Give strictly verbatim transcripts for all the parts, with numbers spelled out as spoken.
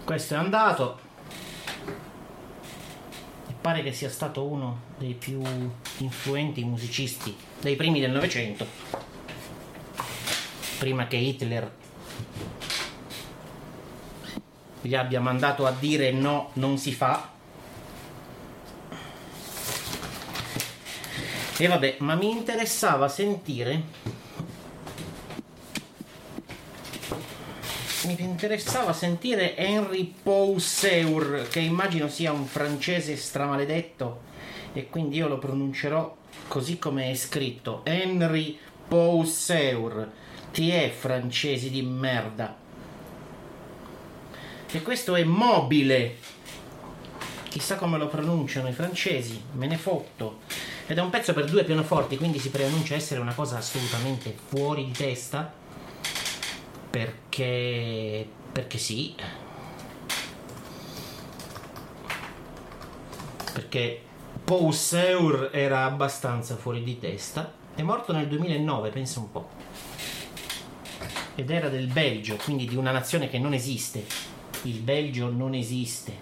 Questo è andato e pare che sia stato uno dei più influenti musicisti dei primi del Novecento, prima che Hitler gli abbia mandato a dire no, non si fa. E vabbè, ma mi interessava sentire mi interessava sentire Henry Pousseur, che immagino sia un francese stramaledetto, e quindi io lo pronuncerò così come è scritto: Henry Pousseur. Ti è, francesi di merda. E questo è Mobile. Chissà come lo pronunciano i francesi, me ne fotto. Ed è un pezzo per due pianoforti, quindi si preannuncia essere una cosa assolutamente fuori di testa. Perché... perché sì. Perché Pousseur era abbastanza fuori di testa. È morto nel duemilanove, pensa un po'. Ed era del Belgio, quindi di una nazione che non esiste. Il Belgio non esiste.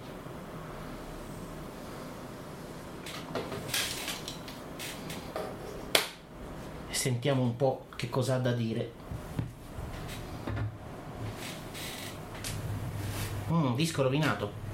Sentiamo un po' che cosa ha da dire. Mm, disco rovinato.